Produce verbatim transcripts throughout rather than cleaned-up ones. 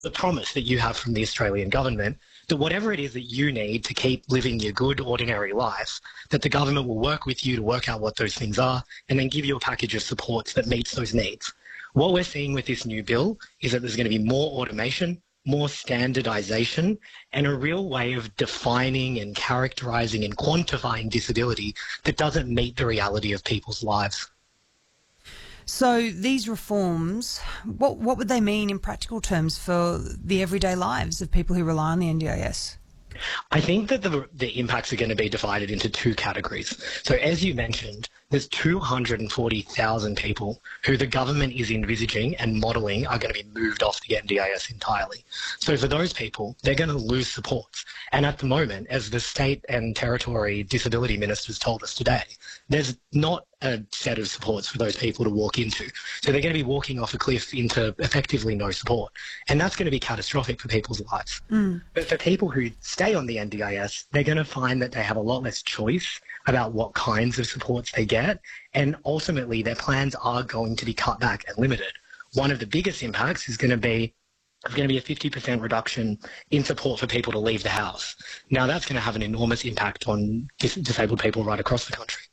the promise that you have from the Australian government that whatever it is that you need to keep living your good, ordinary life, that the government will work with you to work out what those things are and then give you a package of supports that meets those needs. What we're seeing with this new bill is that there's going to be more automation, more standardisation, and a real way of defining and characterising and quantifying disability that doesn't meet the reality of people's lives. So these reforms, what what would they mean in practical terms for the everyday lives of people who rely on the N D I S? I think that the, the impacts are going to be divided into two categories. So as you mentioned, there's two hundred forty thousand people who the government is envisaging and modelling are going to be moved off the N D I S entirely. So for those people, they're going to lose supports. And at the moment, as the state and territory disability ministers told us today, there's not a set of supports for those people to walk into. So they're going to be walking off a cliff into effectively no support. And that's going to be catastrophic for people's lives. Mm. But for people who stay on the N D I S, they're going to find that they have a lot less choice about what kinds of supports they get. And ultimately, their plans are going to be cut back and limited. One of the biggest impacts is going to be There's going to be a fifty percent reduction in support for people to leave the house. Now, that's going to have an enormous impact on dis- disabled people right across the country.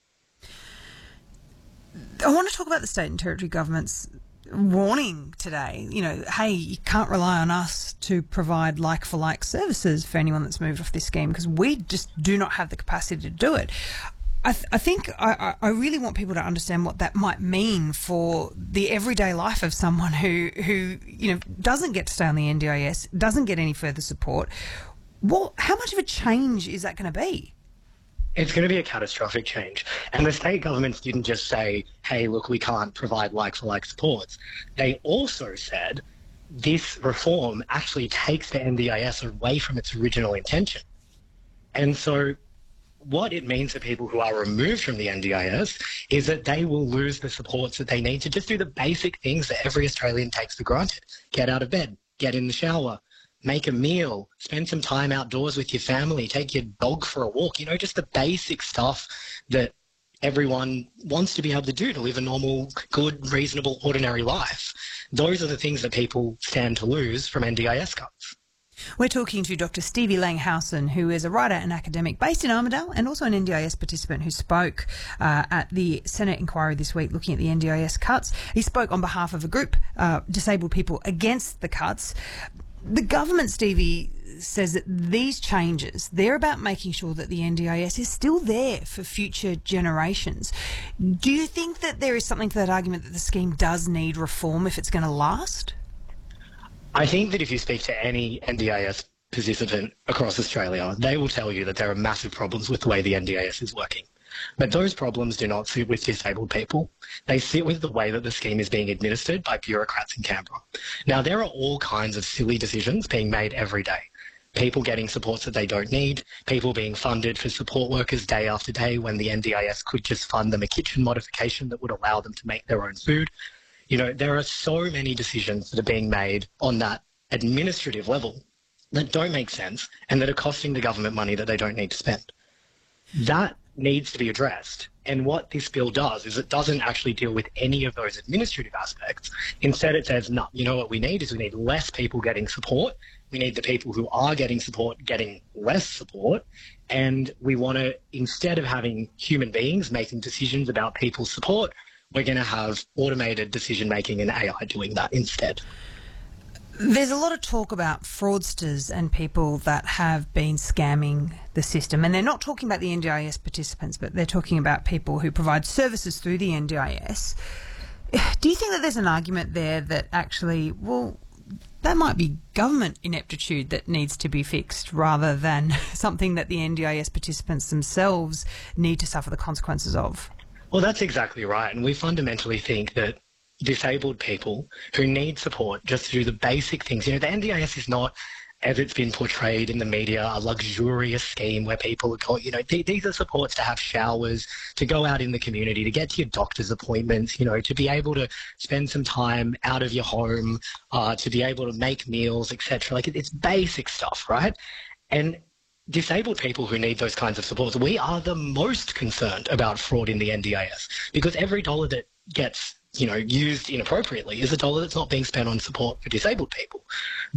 I want to talk about the state and territory government's warning today. You know, hey, you can't rely on us to provide like-for-like services for anyone that's moved off this scheme because we just do not have the capacity to do it. I, th- I think I, I really want people to understand what that might mean for the everyday life of someone who, who you know, doesn't get to stay on the N D I S, doesn't get any further support. What, how much of a change is that going to be? It's going to be a catastrophic change. And the state governments didn't just say, hey, look, we can't provide like-for-like supports. They also said this reform actually takes the N D I S away from its original intention. And so what it means for people who are removed from the N D I S is that they will lose the supports that they need to just do the basic things that every Australian takes for granted. Get out of bed, get in the shower, make a meal, spend some time outdoors with your family, take your dog for a walk, you know, just the basic stuff that everyone wants to be able to do to live a normal, good, reasonable, ordinary life. Those are the things that people stand to lose from N D I S cuts. We're talking to Doctor Stevie Langhausen, who is a writer and academic based in Armidale and also an N D I S participant who spoke uh, at the Senate inquiry this week looking at the N D I S cuts. He spoke on behalf of a group, uh, Disabled People Against the Cuts. The government, Stevie, says that these changes, they're about making sure that the N D I S is still there for future generations. Do you think that there is something to that argument that the scheme does need reform if it's going to last? I think that if you speak to any N D I S participant across Australia, they will tell you that there are massive problems with the way the N D I S is working. But those problems do not sit with disabled people. They sit with the way that the scheme is being administered by bureaucrats in Canberra. Now, there are all kinds of silly decisions being made every day. People getting supports that they don't need, people being funded for support workers day after day when the N D I S could just fund them a kitchen modification that would allow them to make their own food. You know, there are so many decisions that are being made on that administrative level that don't make sense and that are costing the government money that they don't need to spend. That needs to be addressed. And what this bill does is it doesn't actually deal with any of those administrative aspects. Instead, it says, no, you know what we need is we need less people getting support. We need the people who are getting support getting less support. And we want to, instead of having human beings making decisions about people's support, we're going to have automated decision-making and A I doing that instead. There's a lot of talk about fraudsters and people that have been scamming the system. And they're not talking about the N D I S participants, but they're talking about people who provide services through the N D I S. Do you think that there's an argument there that actually, well, that might be government ineptitude that needs to be fixed rather than something that the N D I S participants themselves need to suffer the consequences of? Well, that's exactly right. And we fundamentally think that disabled people who need support just to do the basic things. You know, the N D I S is not, as it's been portrayed in the media, a luxurious scheme where people are called, you know, th- these are supports to have showers, to go out in the community, to get to your doctor's appointments, you know, to be able to spend some time out of your home, uh, to be able to make meals, et cetera. Like, it's basic stuff, right? And disabled people who need those kinds of supports, we are the most concerned about fraud in the N D I S because every dollar that gets you know, used inappropriately is a dollar that's not being spent on support for disabled people.